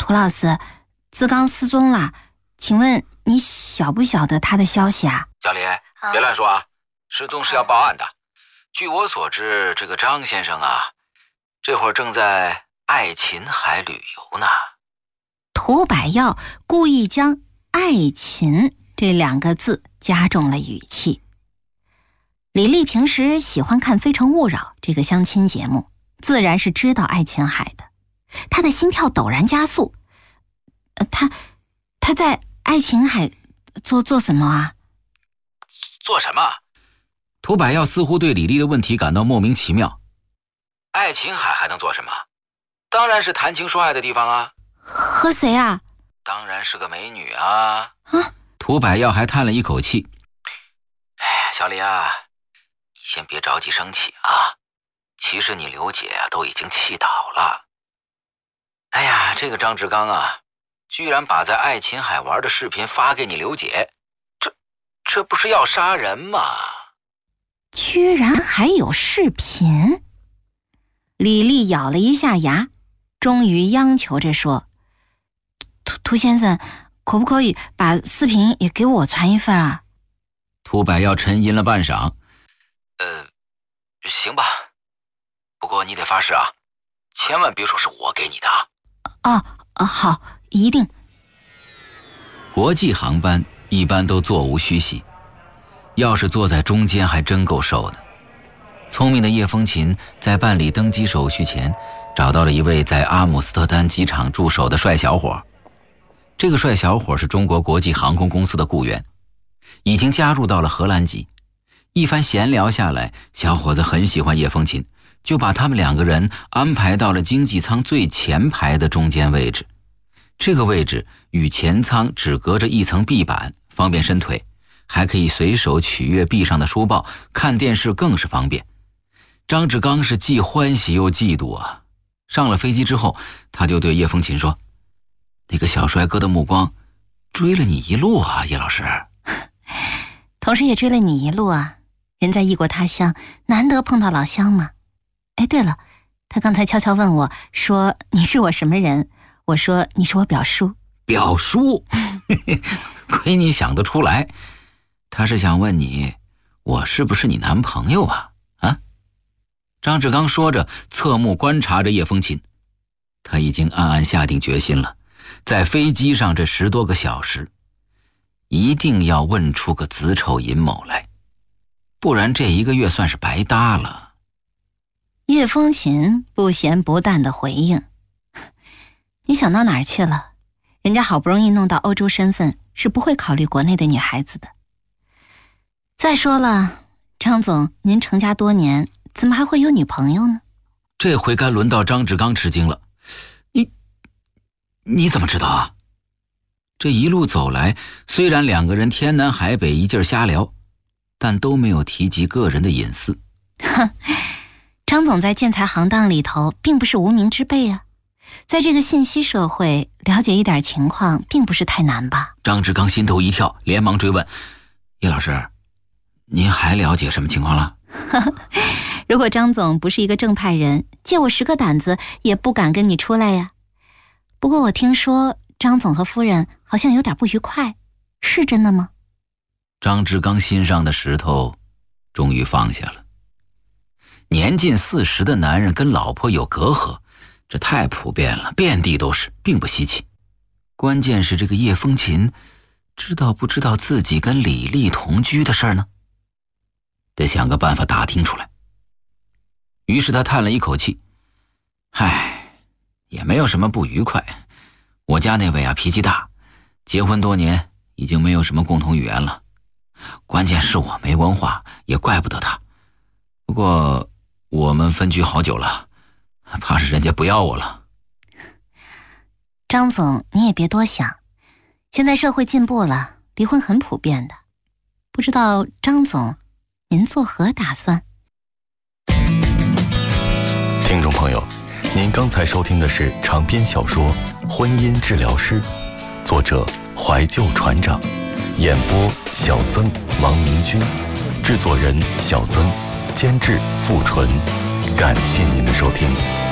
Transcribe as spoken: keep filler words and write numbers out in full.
涂老师，志刚失踪了，请问你晓不晓得他的消息啊？ 小李，别乱说啊，失踪是要报案的。据我所知，这个张先生啊，这会儿正在爱琴海旅游呢。 涂百耀故意将爱琴这两个字加重了语气。李丽平时喜欢看《非诚勿扰》这个相亲节目，自然是知道爱琴海的。她的心跳陡然加速。呃，她她在爱琴海做做什么啊？ 做什么？涂百耀似乎对李丽的问题感到莫名其妙。爱琴海还能做什么？当然是谈情说爱的地方啊。 和谁啊？ 当然是个美女啊。 啊？ 涂百耀还叹了一口气。哎，小李啊，你先别着急生气啊。其实你刘姐啊都已经气倒了。哎呀，这个张志刚啊，居然把在爱琴海玩的视频发给你刘姐，这这不是要杀人吗？ 居然还有视频！李丽咬了一下牙，终于央求着说：“涂涂先生，可不可以把视频也给我传一份啊？” 涂百耀沉吟了半晌，呃，行吧，不过你得发誓啊，千万别说是我给你的啊。 哦，哦，好，一定。 国际航班一般都座无虚席，要是坐在中间还真够受的。聪明的叶风琴在办理登机手续前，找到了一位在阿姆斯特丹机场驻守的帅小伙。这个帅小伙是中国国际航空公司的雇员，已经加入到了荷兰籍。一番闲聊下来，小伙子很喜欢叶风琴，就把他们两个人安排到了经济舱最前排的中间位置。这个位置与前舱只隔着一层壁板，方便伸腿，还可以随手取阅壁上的书报，看电视更是方便。张志刚是既欢喜又嫉妒啊！上了飞机之后，他就对叶风琴说：“那个小帅哥的目光追了你一路啊，叶老师。” 同时也追了你一路啊，人在异国他乡，难得碰到老乡嘛。哎，对了，他刚才悄悄问我说你是我什么人，我说你是我表叔。 表叔？亏你想得出来。他是想问你，我是不是你男朋友啊？啊？张志刚说着，侧目观察着叶风琴。他已经暗暗下定决心了，在飞机上这十多个小时，一定要问出个子丑寅卯来，不然这一个月算是白搭了。 叶风琴不咸不淡的回应：“你想到哪儿去了？人家好不容易弄到欧洲身份，是不会考虑国内的女孩子的。再说了，张总，您成家多年，怎么还会有女朋友呢？” 这回该轮到张志刚吃惊了。你你怎么知道啊？这一路走来，虽然两个人天南海北一劲儿瞎聊，但都没有提及个人的隐私。 哼，张总在建材行当里头并不是无名之辈啊，在这个信息社会，了解一点情况并不是太难吧？ 张志刚心头一跳，连忙追问：“叶老师，您还了解什么情况了？” 如果张总不是一个正派人，借我十个胆子也不敢跟你出来呀。不过我听说张总和夫人好像有点不愉快，是真的吗？ 张志刚心上的石头终于放下了。年近四十的男人跟老婆有隔阂，这太普遍了，遍地都是，并不稀奇。关键是这个叶风琴知道不知道自己跟李丽同居的事儿呢？得想个办法打听出来。于是他叹了一口气：“唉，也没有什么不愉快。我家那位啊脾气大，结婚多年已经没有什么共同语言了。关键是我没文化，也怪不得他。不过我们分居好久了，怕是人家不要我了。” 张总，你也别多想，现在社会进步了，离婚很普遍的。不知道张总您作何打算？ 听众朋友，您刚才收听的是长篇小说《婚姻治疗师》，作者怀旧船长，演播小曾、王明君，制作人小曾，监制付纯。感谢您的收听。